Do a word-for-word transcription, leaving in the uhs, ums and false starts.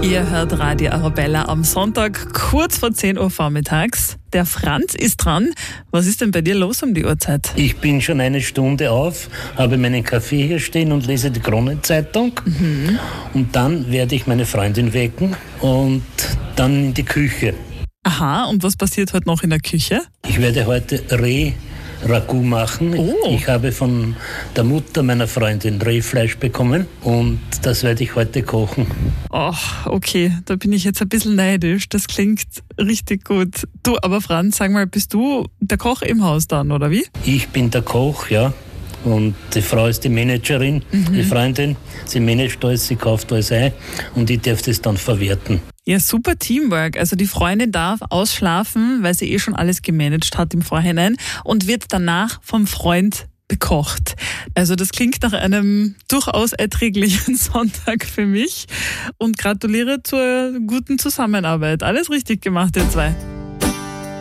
Ihr hört Radio Arabella am Sonntag, kurz vor zehn Uhr vormittags. Der Franz ist dran. Was ist denn bei dir los um die Uhrzeit? Ich bin schon eine Stunde auf, habe meinen Kaffee hier stehen und lese die Kronenzeitung. Mhm. Und dann werde ich meine Freundin wecken und dann in die Küche. Aha, und was passiert heute noch in der Küche? Ich werde heute Reh Ragout machen. Oh. Ich habe von der Mutter meiner Freundin Rehfleisch bekommen und das werde ich heute kochen. Ach, okay, da bin ich jetzt ein bisschen neidisch. Das klingt richtig gut. Du, aber Franz, sag mal, bist du der Koch im Haus dann, oder wie? Ich bin der Koch, ja. Und die Frau ist die Managerin, mhm. die Freundin. Sie managt alles, sie kauft alles ein und ich darf das dann verwerten. Ja, super Teamwork. Also die Freundin darf ausschlafen, weil sie eh schon alles gemanagt hat im Vorhinein und wird danach vom Freund bekocht. Also das klingt nach einem durchaus erträglichen Sonntag für mich und gratuliere zur guten Zusammenarbeit. Alles richtig gemacht, ihr zwei.